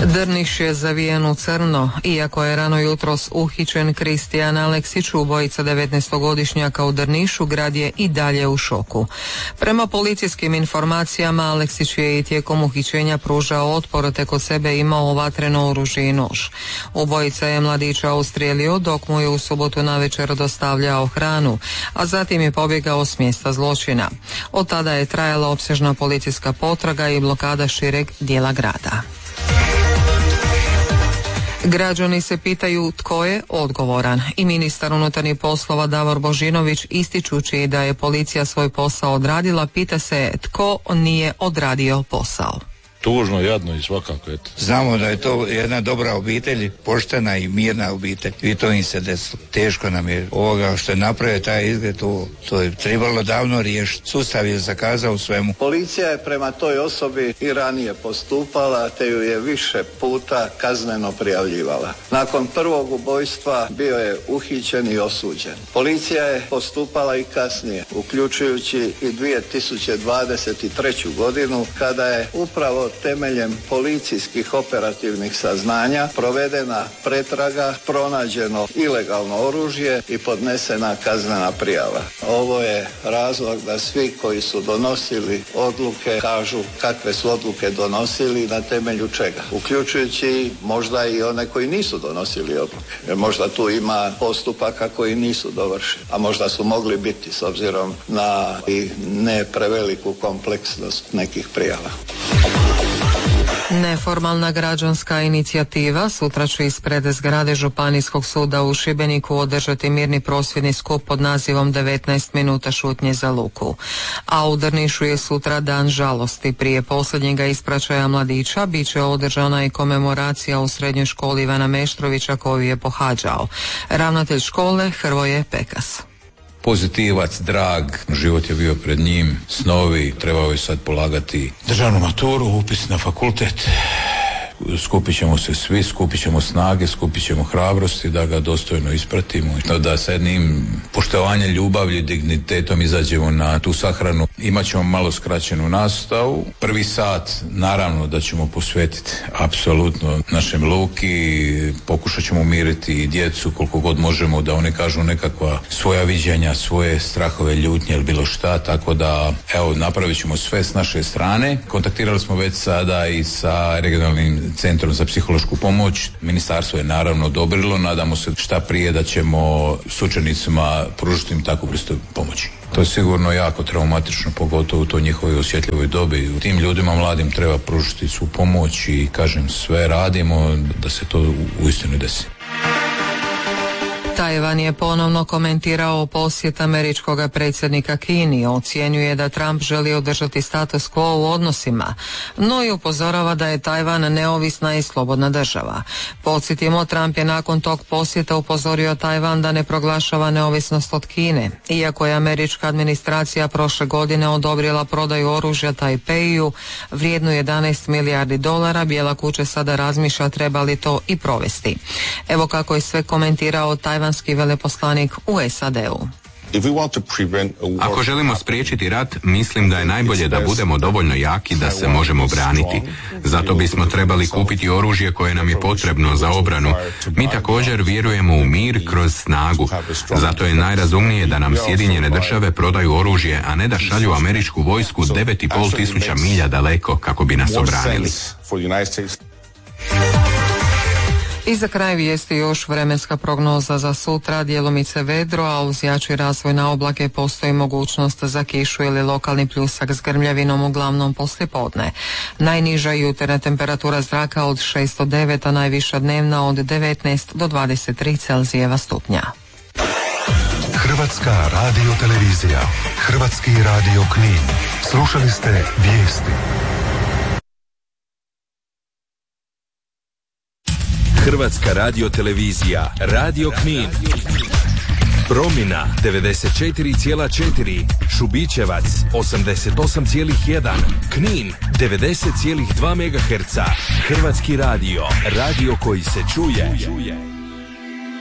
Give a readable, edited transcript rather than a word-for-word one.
Drniš je zavijen u crno. Iako je rano jutros uhićen Kristijan Aleksić, ubojica 19-godišnjaka u Drnišu, grad je i dalje u šoku. Prema policijskim informacijama, Aleksić je i tijekom uhićenja pružao otpor, te kod sebe imao vatreno oružje i nož. Ubojica je mladića ustrijelio dok mu je u subotu navečer dostavljao hranu, a zatim je pobjegao s mjesta zločina. Od tada je trajala opsežna policijska potraga i blokada šireg dijela grada. Građani se pitaju tko je odgovoran i ministar unutarnjih poslova Davor Božinović, ističući da je policija svoj posao odradila, pita se tko nije odradio posao. Tužno, jadno i svakako. Eto. Znamo da je to jedna dobra obitelj, poštena i mirna obitelj. I to im se desilo. Teško nam je ovoga što je napravio taj izgled, to je trebalo davno riješiti. Sustav je zakazao svemu. Policija je prema toj osobi i ranije postupala, te ju je više puta kazneno prijavljivala. Nakon prvog ubojstva bio je uhićen i osuđen. Policija je postupala i kasnije, uključujući i 2023. godinu, kada je upravo temeljem policijskih operativnih saznanja provedena pretraga, pronađeno ilegalno oružje i podnesena kaznena prijava. Ovo je razlog da svi koji su donosili odluke kažu kakve su odluke donosili, na temelju čega. Uključujući možda i one koji nisu donosili odluke. Jer možda tu ima postupaka koji nisu dovršeni, a možda su mogli biti s obzirom na i ne preveliku kompleksnost nekih prijava. Neformalna građanska inicijativa sutra će ispred zgrade Županijskog suda u Šibeniku održati mirni prosvjedni skup pod nazivom 19 minuta šutnje za Luku. A u Drnišu je sutra dan žalosti. Prije posljednjega ispraćaja mladića bit će održana i komemoracija u srednjoj školi Ivana Meštrovića koju je pohađao. Ravnatelj škole Hrvoje Pekas. Pozitivac, drag, život je bio pred njim, snovi, trebao je sad polagati državnu maturu, upis na fakultet. Skupit ćemo se svi, skupit ćemo snage, skupit ćemo hrabrosti da ga dostojno ispratimo, da sa jednim poštovanjem, ljubavlju, dignitetom izađemo na tu sahranu. Imat ćemo malo skraćenu nastavu. Prvi sat naravno da ćemo posvetiti apsolutno našem Luki, pokušat ćemo umiriti djecu koliko god možemo, da oni kažu nekakva svoja viđanja, svoje strahove, ljutnje ili bilo šta, tako da evo napravit ćemo sve s naše strane. Kontaktirali smo već sada i sa regionalnim centrom za psihološku pomoć. Ministarstvo je naravno odobrilo, nadamo se šta prije da ćemo s učenicima pružiti im takvu vrstu pomoći. To je sigurno jako traumatično, pogotovo u toj njihovoj osjetljivoj dobi. Tim ljudima mladim treba pružiti svu pomoć i kažem sve radimo da se to uistinu desi. Tajvan je ponovno komentirao posjet američkog predsjednika Kini. Ocjenjuje da Trump želi održati status quo u odnosima, no i upozorava da je Tajvan neovisna i slobodna država. Podsjetimo, Trump je nakon tog posjeta upozorio Tajvan da ne proglašava neovisnost od Kine. Iako je američka administracija prošle godine odobrila prodaju oružja Tajpeju vrijednu $11 milijardi, Bijela kuća sada razmišlja treba li to i provesti. Evo kako je sve komentirao tajvanski veleposlanik u SAD-u. Ako želimo spriječiti rat, mislim da je najbolje da budemo dovoljno jaki da se možemo braniti. Zato bismo trebali kupiti oružje koje nam je potrebno za obranu. Mi također vjerujemo u mir kroz snagu. Zato je najrazumnije da nam Sjedinjene države prodaju oružje, a ne da šalju američku vojsku 9.500 milja daleko kako bi nas obranili. I za kraj vijesti još vremenska prognoza za sutra, djelomice vedro, a uz jači razvoj na oblake postoji mogućnost za kišu ili lokalni pljusak s grmljavinom uglavnom poslijepodne. Najniža jutarnja temperatura zraka od 6 do 9, a najviša dnevna od 19 do 23 Celzijeva stupnja. Hrvatska radiotelevizija, Hrvatski radio Knin. Slušali ste vijesti. Hrvatska radiotelevizija, Radio Knin. Promina 94,4, Šubićevac 88,1, Knin 90,2 MHz. Hrvatski radio, radio koji se čuje.